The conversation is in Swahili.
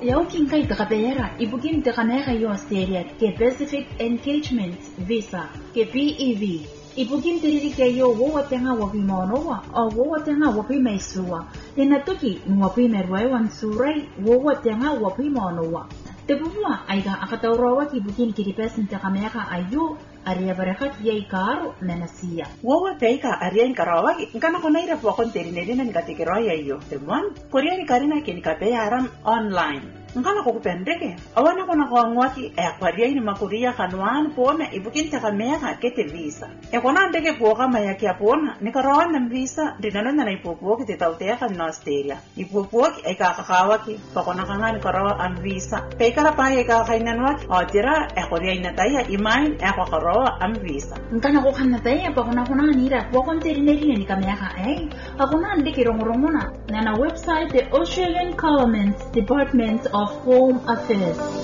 Yauking kay takapera, ibugin takanera yo Australia, ke Pacific Engagement Visa, ke PEV. Ibugin tiriri kayo wowa tenga wapimonowa, o wowa tenga wapimaisua. Tenatuki, wapimerwewan suray, wowa tenga wapimonowa. Tebua, aiga akataurawa kibugin kiripesin takamera ayu, aria barakat yay karo menasia. Wowa peika aria inkarawa, nkana konaira po konterinerina nikatikiraya yo. Temuan, korea ni karina kinikapea aram online. Nkana kukupendeke, awana kona kwa ngwaki kwaria ini makuria kanuan pona ibukin takamera kete visa. Kona ndeke po kama ya kia pona, nikarawa na visa, dinananda na ipopuoki tetautea na Australia. Ipopuoki kakawaki, pakona kanga nikarawa ang visa. Peikara pa kainanwaki, otira korea inataya imain karawa ang visa. Nkana kukanataya pakona nira, wakonterineri ni kamera akona ndeke rongorongona, na website the Australian Government Department of Home Affairs.